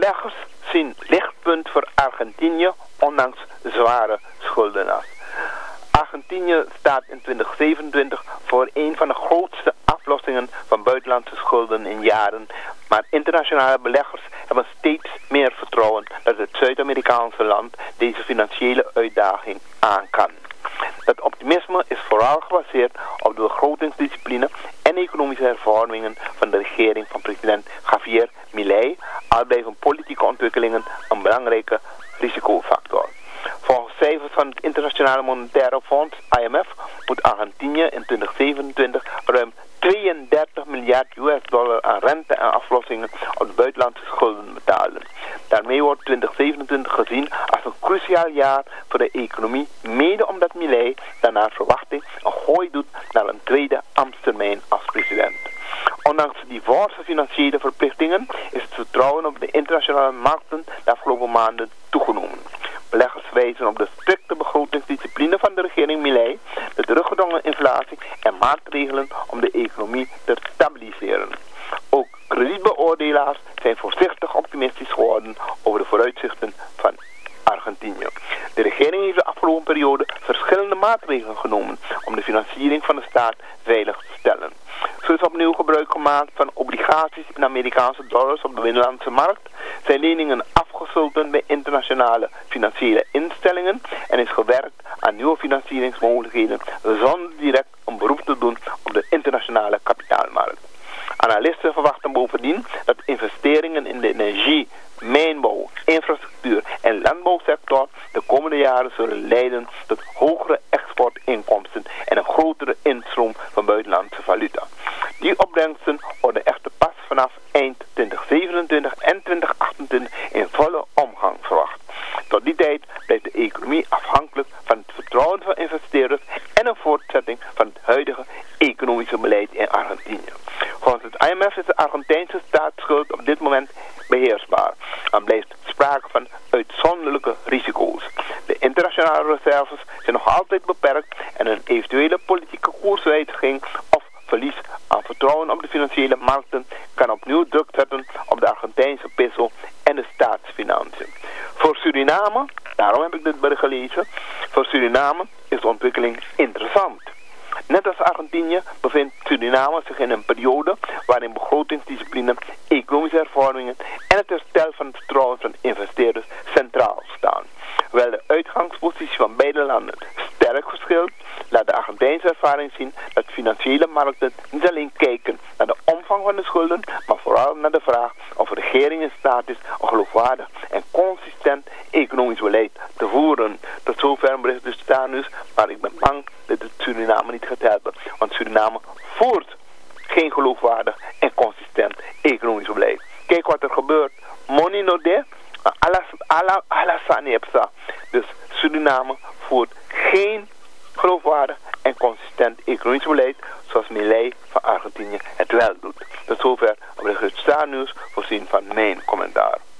Beleggers zien lichtpunt voor Argentinië ondanks zware schuldenlast. Argentinië staat in 2027 voor een van de grootste aflossingen van buitenlandse schulden in jaren. Maar internationale beleggers hebben steeds meer vertrouwen dat het Zuid-Amerikaanse land deze financiële uitdaging aan kan. Dat optimisme is vooral gebaseerd op de begrotingsdiscipline en economische hervormingen van de regering van president Javier Milei, al blijven politieke ontwikkelingen een belangrijke risicofactor. Volgens cijfers van het Internationale Monetaire Fonds, IMF, moet Argentinië in 2027 ruim 32 miljard US-dollar aan rente en aflossingen op de buitenlandse schulden betalen. Daarmee wordt 2027 gezien als een cruciaal jaar voor de economie, mede omdat Milei daarna verwachting een gooi doet naar een tweede ambtstermijn als president. Ondanks die forse financiële verplichtingen is het vertrouwen op de internationale markten de afgelopen maanden toegenomen. Beleggers wijzen op de strikte begrotingsdiscipline van de regering Milei, de teruggedrongen inflatie en maatregelen om de economie te stabiliseren. Ook kredietbeoordelaars zijn voorzichtig optimistisch geworden over de vooruitzichten van Argentinië. De regering heeft de afgelopen periode verschillende maatregelen genomen om de financiering van de staat veilig te stellen. Zo is opnieuw gebruik gemaakt van obligaties in Amerikaanse dollars op de binnenlandse markt, zijn leningen afgesloten bij internationale financiële instellingen en is gewerkt aan nieuwe financieringsmogelijkheden zonder direct een beroep te doen op de internationale kapitaalmarkt. Analisten verwachten bovendien dat investeringen in de energie, mijnbouw, infrastructuur en landbouwsector de komende jaren zullen leiden tot hogere exportinkomsten en een grotere instroom van buitenlandse valuta. Die opbrengsten worden echter pas vanaf eind 2027 en 2028 in volle omgang verwacht. Tot die tijd blijft de economie afhankelijk van het vertrouwen van investeerders en een voortzetting van het huidige economische beleid in Argentinië. Volgens het IMF is de Argentijnse staatsschuld op dit moment beheersbaar en blijft sprake van uitzonderlijke risico's. De internationale reserves zijn nog altijd beperkt en een eventuele politieke koerswijziging of verlies aan vertrouwen op de financiële markten kan opnieuw druk zetten op de Argentijnse peso en de staatsfinanciën. Voor Suriname, daarom heb ik dit bericht gelezen, voor Suriname is de ontwikkeling interessant. Net als Argentinië bevindt Suriname zich in een periode waarin begrotingsdiscipline, economische hervormingen en het herstel van het vertrouwen van investeerders centraal staan. Hoewel de uitgangspositie van beide landen sterk verschilt, laat de Argentijnse ervaring zien dat financiële markten niet alleen kijken naar de omvang van de schulden, maar vooral naar de vraag of de regering in staat is een geloofwaardig en consistent economisch beleid te voeren. Tot zover een bericht dus staan dus, maar ik ben bang dat het Suriname niet gaat helpen, want Suriname voert geen geloofwaardig en consistent economisch beleid. Kijk wat er gebeurt. Money no de, Alassane Epsa. Dus Suriname voert geen geloofwaardig en consistent economisch beleid zoals Milei van Argentinië het wel doet. Tot zover op de Star News voorzien van mijn commentaar.